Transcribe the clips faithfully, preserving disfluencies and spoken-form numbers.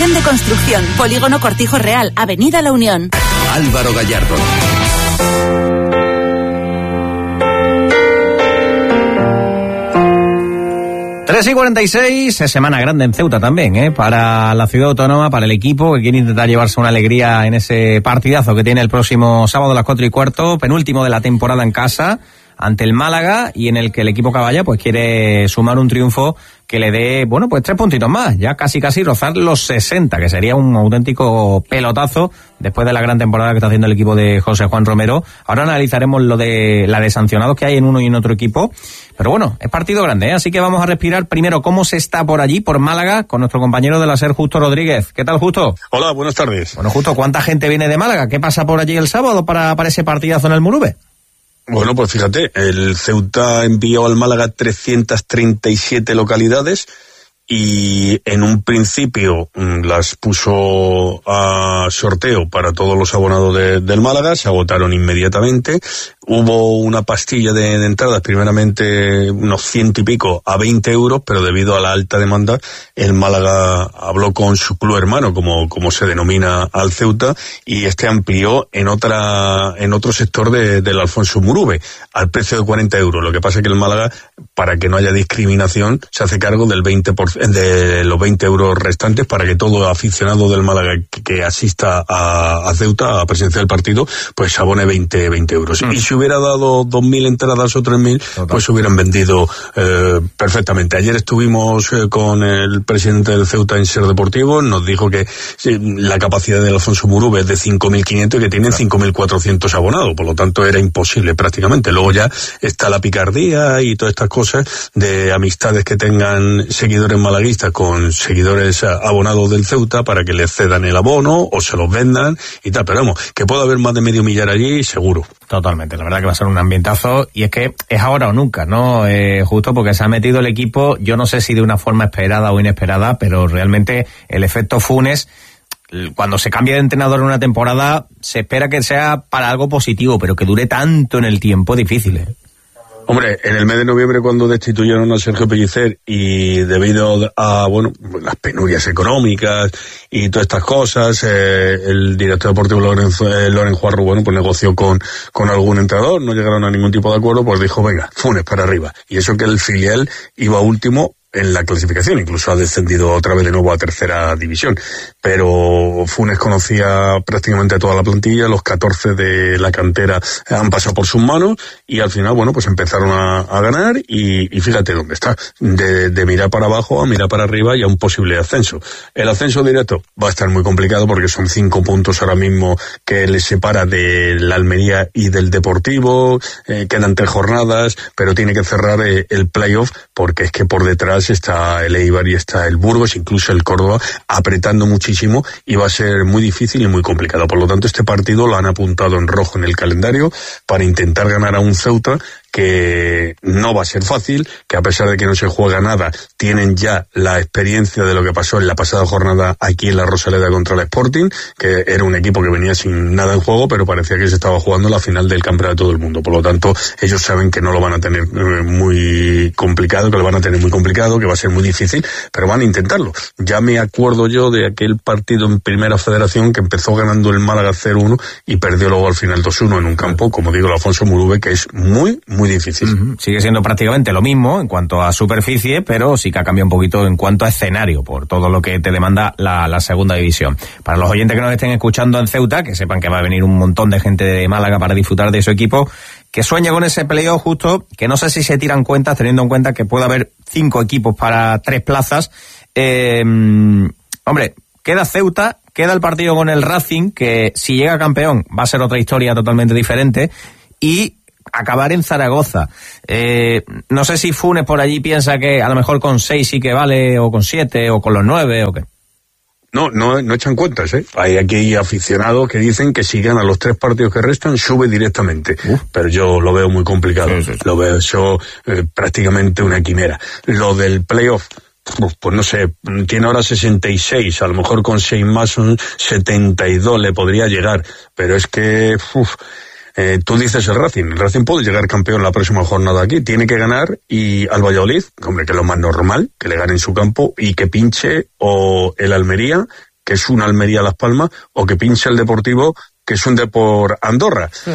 Almacén de construcción, Polígono Cortijo Real, Avenida La Unión. Álvaro Gallardo. tres y cuarenta y seis, es semana grande en Ceuta también, ¿eh? Para la ciudad autónoma, para el equipo que quiere intentar llevarse una alegría en ese partidazo que tiene el próximo sábado a las cuatro y cuarto, penúltimo de la temporada en casa, ante el Málaga, y en el que el equipo caballa pues quiere sumar un triunfo que le dé, bueno, pues tres puntitos más, ya casi casi rozar los sesenta, que sería un auténtico pelotazo después de la gran temporada que está haciendo el equipo de José Juan Romero. Ahora analizaremos lo de la de sancionados que hay en uno y en otro equipo, pero bueno, es partido grande, ¿eh? Así que vamos a respirar primero cómo se está por allí, por Málaga, con nuestro compañero de la SER, Justo Rodríguez. ¿Qué tal, Justo? Hola, buenas tardes. Bueno, Justo, ¿cuánta gente viene de Málaga? ¿Qué pasa por allí el sábado para, para ese partidazo en el Murube? Bueno, pues fíjate, el Ceuta envió al Málaga trescientas treinta y siete localidades y en un principio las puso a sorteo para todos los abonados de, del Málaga, se agotaron inmediatamente. Hubo una pastilla de, de entradas, primeramente unos ciento y pico a veinte euros, pero debido a la alta demanda, el Málaga habló con su club hermano, como, como se denomina al Ceuta, y este amplió en otra, en otro sector de, del Alfonso Murube, al precio de cuarenta euros. Lo que pasa es que el Málaga, para que no haya discriminación, se hace cargo del veinte por ciento, de los veinte euros restantes, para que todo aficionado del Málaga que, que asista a, a Ceuta a presenciar el partido, pues abone veinte, veinte euros. Mm. Y si hubiera dado dos mil entradas o tres mil, pues hubieran vendido eh, perfectamente. Ayer estuvimos eh, con el presidente del Ceuta en Ser Deportivo, nos dijo que sí, la capacidad del Alfonso Murube es de cinco mil quinientos y que tienen cinco mil cuatrocientos abonados, por lo tanto era imposible prácticamente. Luego ya está la picardía y todas estas cosas de amistades que tengan seguidores malaguistas con seguidores abonados del Ceuta para que les cedan el abono o se los vendan y tal, pero vamos, que puede haber más de medio millar allí, seguro. Totalmente, la verdad que va a ser un ambientazo, y es que es ahora o nunca, ¿no? Eh, justo porque se ha metido el equipo, yo no sé si de una forma esperada o inesperada, pero realmente el efecto Funes, cuando se cambia de entrenador en una temporada, se espera que sea para algo positivo, pero que dure tanto en el tiempo, difícil, ¿eh? Hombre, en el mes de noviembre, cuando destituyeron a Sergio Pellicer y debido a, bueno, las penurias económicas y todas estas cosas, eh, el director deportivo Lorenzo, eh, Loren Juarro, bueno, pues negoció con, con algún entrenador, no llegaron a ningún tipo de acuerdo, pues dijo, venga, Funes para arriba. Y eso que el filial iba último en la clasificación, incluso ha descendido otra vez de nuevo a tercera división, pero Funes conocía prácticamente a toda la plantilla, los catorce de la cantera han pasado por sus manos y al final, bueno, pues empezaron a, a ganar y, y fíjate dónde está, de, de mirar para abajo a mirar para arriba y a un posible ascenso. El ascenso directo va a estar muy complicado porque son cinco puntos ahora mismo que les separa de la Almería y del Deportivo, eh, quedan tres jornadas, pero tiene que cerrar eh, el playoff porque es que por detrás está el Eibar y está el Burgos, incluso el Córdoba, apretando muchísimo y va a ser muy difícil y muy complicado. Por lo tanto, este partido lo han apuntado en rojo en el calendario para intentar ganar a un Ceuta que no va a ser fácil, que a pesar de que no se juega nada, tienen ya la experiencia de lo que pasó en la pasada jornada aquí en la Rosaleda contra el Sporting, que era un equipo que venía sin nada en juego, pero parecía que se estaba jugando la final del Campeonato del Mundo. Por lo tanto, ellos saben que no lo van a tener eh, muy complicado, que lo van a tener muy complicado, que va a ser muy difícil, pero van a intentarlo. Ya me acuerdo yo de aquel partido en Primera Federación que empezó ganando el Málaga cero uno y perdió luego al final dos uno en un campo, como digo, el Alfonso Murube, que es muy, muy muy difícil. Uh-huh. Sigue siendo prácticamente lo mismo en cuanto a superficie, pero sí que ha cambiado un poquito en cuanto a escenario, por todo lo que te demanda la, la segunda división. Para los oyentes que nos estén escuchando en Ceuta, que sepan que va a venir un montón de gente de Málaga para disfrutar de su equipo, que sueña con ese playoff justo, que no sé si se tiran cuentas, teniendo en cuenta que puede haber cinco equipos para tres plazas. Eh, hombre, queda Ceuta, queda el partido con el Racing, que si llega campeón va a ser otra historia totalmente diferente, y acabar en Zaragoza. Eh, no sé si Funes por allí piensa que a lo mejor con seis sí que vale, o con siete, o con los nueve, o qué. No, no, no echan cuentas, ¿eh? Hay aquí aficionados que dicen que si ganan los tres partidos que restan, sube directamente. Uf. Pero yo lo veo muy complicado. Sí, sí, sí. Lo veo eso eh, prácticamente una quimera. Lo del playoff, pues no sé, tiene ahora sesenta y seis, a lo mejor con seis más son setenta y dos, le podría llegar. Pero es que... Uf, Eh, tú dices el Racing, el Racing puede llegar campeón la próxima jornada aquí, tiene que ganar y al Valladolid, hombre, que es lo más normal, que le gane en su campo y que pinche o el Almería que es un Almería Las Palmas, o que pinche el Deportivo, que es un Depor Andorra. Sí.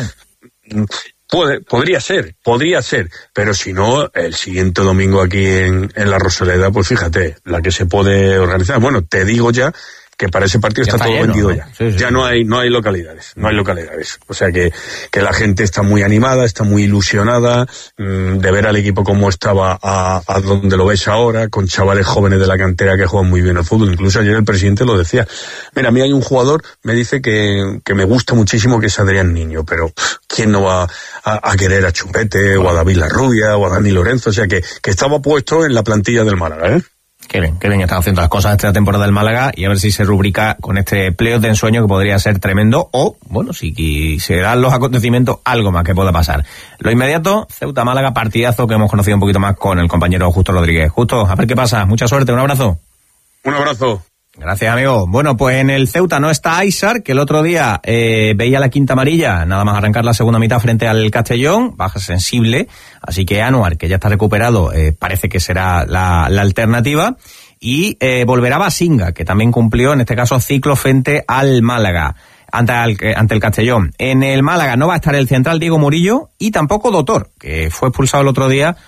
Puede, podría ser, podría ser, pero si no, el siguiente domingo aquí en, en la Rosaleda, pues fíjate, la que se puede organizar. Bueno, te digo ya que para ese partido ya está, está todo lleno, vendido, ¿no? ya. Sí, sí, ya sí. no hay, no hay localidades, no hay localidades. O sea que, que la gente está muy animada, está muy ilusionada mmm, de ver al equipo como estaba a, a donde lo ves ahora, con chavales jóvenes de la cantera que juegan muy bien al fútbol. Incluso ayer el presidente lo decía. Mira, a mí hay un jugador, me dice que, que me gusta muchísimo, que es Adrián Niño, pero ¿quién no va a, a querer a Chupete, o a David Larrubia, o a Dani Lorenzo? O sea que, que estaba puesto en la plantilla del Málaga, ¿eh? Qué bien, qué bien están haciendo las cosas esta temporada del Málaga, y a ver si se rubrica con este playoff de ensueño, que podría ser tremendo, o, bueno, si se dan los acontecimientos, algo más que pueda pasar. Lo inmediato, Ceuta-Málaga, partidazo que hemos conocido un poquito más con el compañero Justo Rodríguez. Justo, a ver qué pasa, mucha suerte, un abrazo. Un abrazo. Gracias, amigo. Bueno, pues en el Ceuta no está Aysar, que el otro día eh, veía la quinta amarilla, nada más arrancar la segunda mitad frente al Castellón, baja sensible, así que Anuar, que ya está recuperado, eh, parece que será la, la alternativa, y eh, volverá Basinga, que también cumplió, en este caso, ciclo frente al Málaga, ante el, ante el Castellón. En el Málaga no va a estar el central Diego Murillo, y tampoco Dotor, que fue expulsado el otro día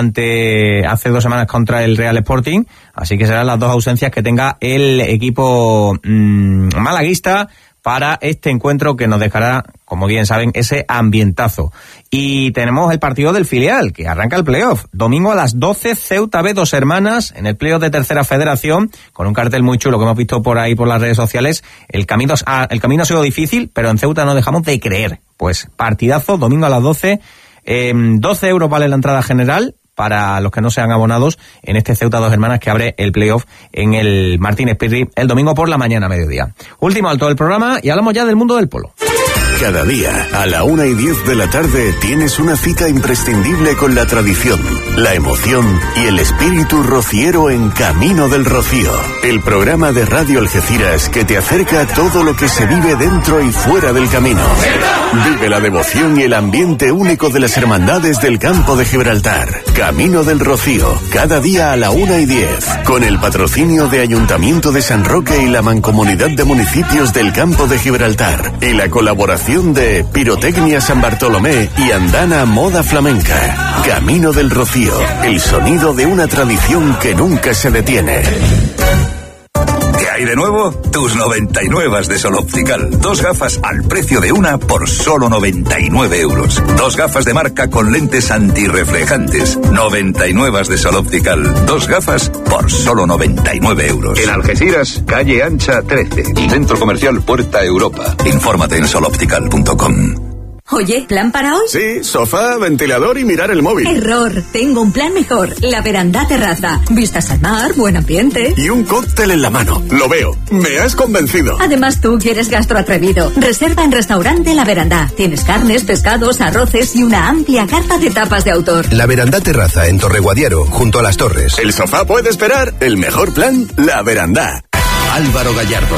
ante hace dos semanas contra el Real Sporting, así que serán las dos ausencias que tenga el equipo mmm, malaguista para este encuentro, que nos dejará, como bien saben, ese ambientazo. Y tenemos el partido del filial, que arranca el playoff. Domingo a las doce, Ceuta B, Dos Hermanas, en el playoff de Tercera Federación, con un cartel muy chulo que hemos visto por ahí por las redes sociales. El camino, el camino ha sido difícil, pero en Ceuta no dejamos de creer. Pues partidazo, domingo a las doce. Eh, doce euros vale la entrada general para los que no sean abonados en este Ceuta Dos Hermanas, que abre el playoff en el Martínez Pirri el domingo por la mañana a mediodía. Último alto del programa, y hablamos ya del mundo del polo. Cada día, a la una y diez de la tarde, tienes una cita imprescindible con la tradición, la emoción y el espíritu rociero en Camino del Rocío. El programa de Radio Algeciras que te acerca a todo lo que se vive dentro y fuera del camino. Vive la devoción y el ambiente único de las hermandades del Campo de Gibraltar. Camino del Rocío, cada día a la una y diez, con el patrocinio de Ayuntamiento de San Roque y la Mancomunidad de Municipios del Campo de Gibraltar, y la colaboración de Pirotecnia San Bartolomé y Andana Moda Flamenca. Camino del Rocío, el sonido de una tradición que nunca se detiene. ¿Qué hay de nuevo? Tus noventa y nueve de Sol Optical. Dos gafas al precio de una por solo noventa y nueve euros. Dos gafas de marca con lentes antirreflejantes. noventa y nueve de Sol Optical. Dos gafas por solo noventa y nueve euros. En Algeciras, calle Ancha trece. Centro Comercial Puerta Europa. Infórmate en sol optical punto com. Oye, ¿plan para hoy? Sí, sofá, ventilador y mirar el móvil. Error, tengo un plan mejor. La Verandá Terraza. Vistas al mar, buen ambiente. Y un cóctel en la mano. Lo veo, me has convencido. Además tú quieres gastro atrevido. Reserva en Restaurante La Verandá. Tienes carnes, pescados, arroces y una amplia carta de tapas de autor. La Verandá Terraza en Torreguadiaro, junto a las Torres. El sofá puede esperar, el mejor plan, La Verandá. Álvaro Gallardo.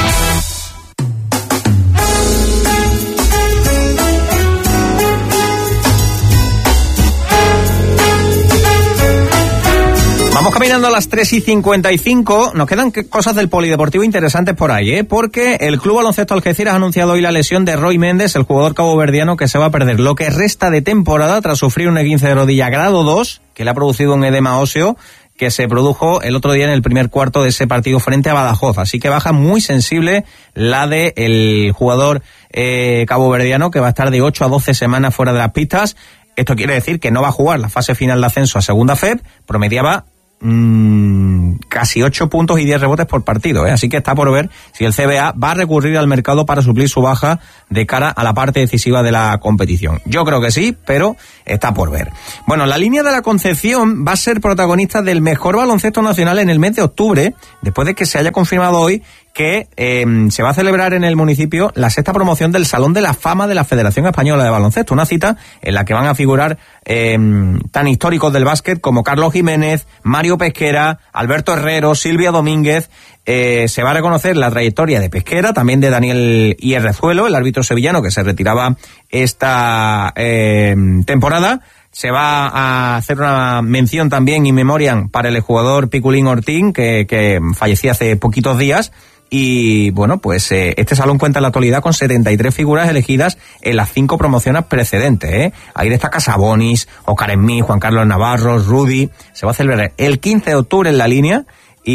Vamos caminando a las tres y cincuenta y cinco, nos quedan cosas del polideportivo interesantes por ahí, ¿eh? Porque el Club Baloncesto Algeciras ha anunciado hoy la lesión de Roy Méndez, el jugador caboverdiano, que se va a perder lo que resta de temporada tras sufrir un esguince de rodilla grado dos, que le ha producido un edema óseo, que se produjo el otro día en el primer cuarto de ese partido frente a Badajoz. Así que baja muy sensible la de el jugador eh, caboverdiano, que va a estar de ocho a doce semanas fuera de las pistas. Esto quiere decir que no va a jugar la fase final de ascenso a Segunda F E P, promediaba Mm, casi ocho puntos y diez rebotes por partido, ¿eh? Así que está por ver si el C B A va a recurrir al mercado para suplir su baja de cara a la parte decisiva de la competición. Yo creo que sí, pero está por ver. Bueno, la línea de la Concepción va a ser protagonista del mejor baloncesto nacional en el mes de octubre, después de que se haya confirmado hoy que eh, se va a celebrar en el municipio la sexta promoción del Salón de la Fama de la Federación Española de Baloncesto, una cita en la que van a figurar eh, tan históricos del básquet como Carlos Jiménez, Mario Pesquera, Alberto Herrero, Silvia Domínguez. Eh, se va a reconocer la trayectoria de Pesquera, también de Daniel Hierrezuelo, el árbitro sevillano que se retiraba esta eh, temporada. Se va a hacer una mención también in memoriam para el jugador Piculín Ortín, que, que fallecía hace poquitos días. Y bueno, pues eh, este salón cuenta en la actualidad con setenta y tres figuras elegidas en las cinco promociones precedentes, ¿eh? Ahí destaca Sabonis, Oscar Smith, Juan Carlos Navarro, Rudy. Se va a celebrar el quince de octubre en La Línea.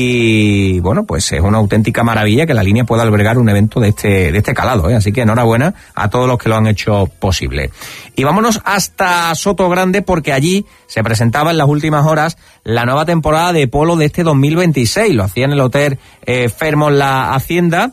Y bueno, pues es una auténtica maravilla que La Línea pueda albergar un evento de este de este calado, ¿eh? Así que enhorabuena a todos los que lo han hecho posible. Y vámonos hasta Sotogrande, porque allí se presentaba en las últimas horas la nueva temporada de polo de este dos mil veintiséis. Lo hacía en el Hotel eh, Fairmont La Hacienda,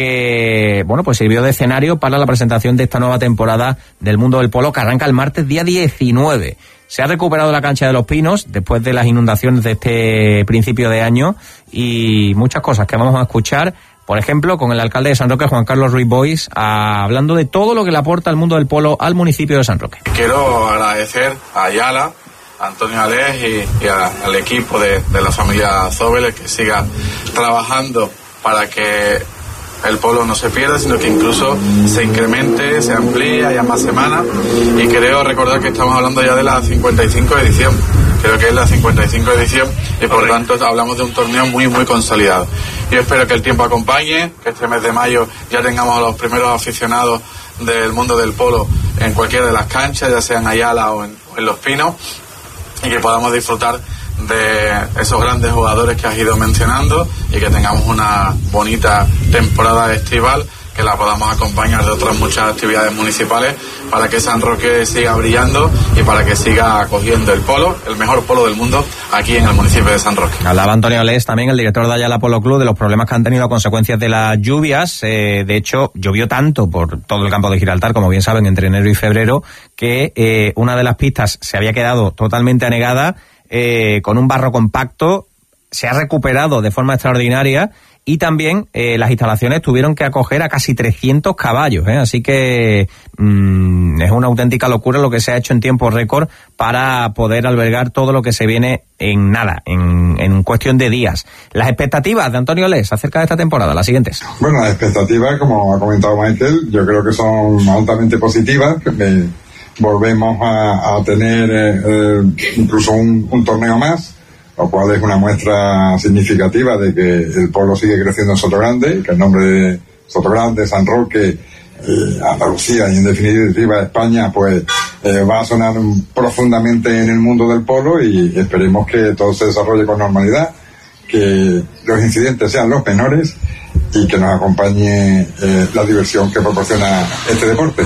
que bueno, pues sirvió de escenario para la presentación de esta nueva temporada del mundo del polo, que arranca el martes día diecinueve. Se ha recuperado la cancha de Los Pinos después de las inundaciones de este principio de año, y muchas cosas que vamos a escuchar, por ejemplo, con el alcalde de San Roque, Juan Carlos Ruiz Boix, a, hablando de todo lo que le aporta el mundo del polo al municipio de San Roque. Quiero agradecer a Ayala, a Antonio Alés y, y a, al equipo de, de la familia Zóbeles, que siga trabajando para que el polo no se pierda, sino que incluso se incremente, se amplíe, haya más semanas. Y creo recordar que estamos hablando ya de la cincuenta y cinco edición, creo que es la cincuenta y cinco edición, y por lo tanto hablamos de un torneo muy muy consolidado. Yo espero que el tiempo acompañe, que este mes de mayo ya tengamos a los primeros aficionados del mundo del polo en cualquiera de las canchas, ya sea en Ayala o en, o en Los Pinos, y que podamos disfrutar de esos grandes jugadores que has ido mencionando, y que tengamos una bonita temporada estival, que la podamos acompañar de otras muchas actividades municipales, para que San Roque siga brillando y para que siga acogiendo el polo, el mejor polo del mundo, aquí en el municipio de San Roque. Hablaba Antonio Alés, también el director de Ayala Polo Club, de los problemas que han tenido a consecuencias de las lluvias. Eh, de hecho, llovió tanto por todo el campo de Gibraltar, como bien saben, entre enero y febrero, que eh, una de las pistas se había quedado totalmente anegada, eh, con un barro compacto. Se ha recuperado de forma extraordinaria, y también eh, las instalaciones tuvieron que acoger a casi trescientos caballos, ¿eh? Así que mmm, es una auténtica locura lo que se ha hecho en tiempo récord para poder albergar todo lo que se viene en nada, en, en cuestión de días. Las expectativas de Antonio Alés acerca de esta temporada, las siguientes. Bueno, las expectativas, como ha comentado Michael, yo creo que son altamente positivas. Eh, volvemos a, a tener eh, eh, incluso un, un torneo más, lo cual es una muestra significativa de que el polo sigue creciendo en Sotogrande, y que el nombre de Sotogrande, San Roque, eh, Andalucía y en definitiva España, pues eh, va a sonar profundamente en el mundo del polo, y esperemos que todo se desarrolle con normalidad, que los incidentes sean los menores y que nos acompañe eh, la diversión que proporciona este deporte.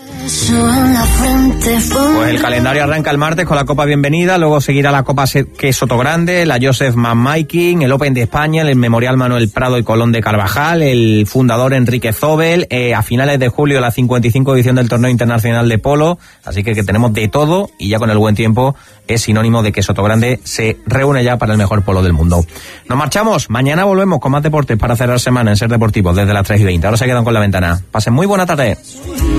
Pues el calendario arranca el martes con la Copa Bienvenida, luego seguirá la Copa que Sotogrande, la Joseph Mann-Maiking, el Open de España, el Memorial Manuel Prado y Colón de Carvajal, el fundador Enrique Zobel, eh, a finales de julio la cincuenta y cinco edición del Torneo Internacional de Polo, así que, que tenemos de todo, y ya con el buen tiempo es sinónimo de que Sotogrande se reúne ya para el mejor polo del mundo. Nos marchamos, mañana volvemos con más deportes para cerrar semana en Ser Deportivo desde las tres y veinte. Ahora se quedan con La Ventana. Pasen muy buena tarde.